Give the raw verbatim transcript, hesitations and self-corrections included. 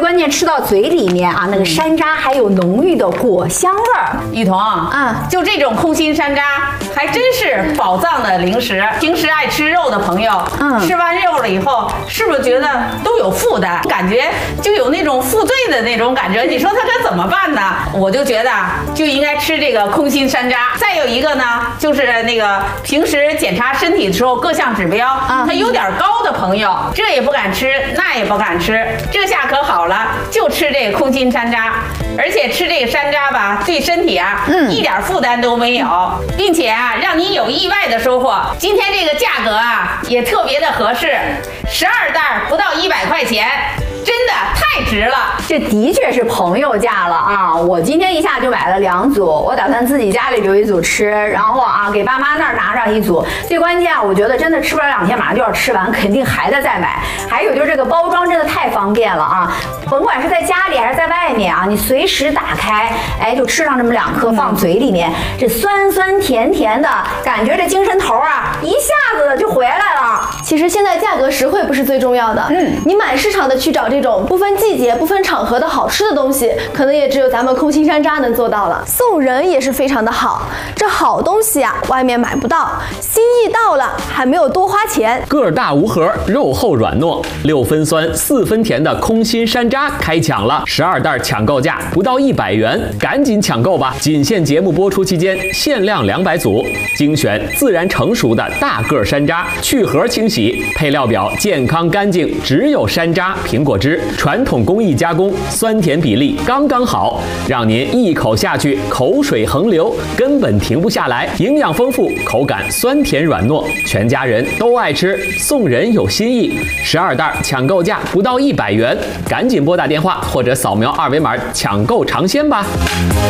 关键吃到嘴里面啊，那个山楂还有浓郁的果香味儿。 雨桐啊，就这种空心山楂还真是宝藏的零食。平时爱吃肉的朋友，嗯，吃完肉了以后，是不是觉得都有负担，感觉就有那种负罪的那种感觉？你说他该怎么办呢？我就觉得就应该吃这个空心山楂。再有一个呢，就是那个平时检查身体的时候各项指标啊，它有点高的朋友，这也不敢吃，那也不敢吃，这下可好了，就吃这个空心山楂，而且吃这个山楂吧，对身体啊，嗯，一点负担都没有，并且啊，让你有意外的收获。今天这个价格啊，也特别的合适，十二袋不到一百块钱。真的太值了， 这的确是朋友价了啊！我今天一下就买了两组，我打算自己家里留一组吃，然后啊给爸妈那儿拿上一组。最关键啊，我觉得真的吃不了两天，马上就要吃完，肯定还得再买。还有就是这个包装真的太方便了啊！甭管是在家里还是在外面啊，你随时打开，哎，就吃上这么两颗放嘴里面，这酸酸甜甜的感觉，这精神头啊一下子就回来了。 其实现在价格实惠不是最重要的，嗯，你满市场的去找这种不分季节、不分场合的好吃的东西，可能也只有咱们空心山楂能做到了。送人也是非常的好，这好东西啊，外面买不到，心意到了还没有多花钱。 个儿大无核，肉厚软糯，六分酸四分甜的空心山楂开抢了，十二袋抢购价不到一百元，赶紧抢购吧！仅限节目播出期间，限量两百组，精选自然成熟的大个山楂，去核清洗，配料表健康干净，只有山楂、苹果汁，传统工艺加工，酸甜比例刚刚好，让您一口下去口水横流，根本停不下来。营养丰富，口感酸甜软糯，全家人都爱吃，送人有新意。十二袋抢购价不到一百元，赶紧拨打电话或者扫描二维码抢购尝鲜吧。